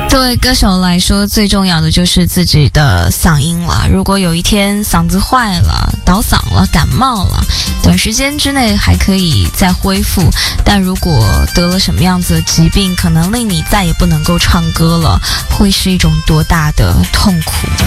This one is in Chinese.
作为歌手来说，最重要的就是自己的嗓音了。如果有一天嗓子坏了、倒嗓了、感冒了，短时间之内还可以再恢复，但如果得了什么样子的疾病，可能令你再也不能够唱歌了，会是一种多大的痛苦。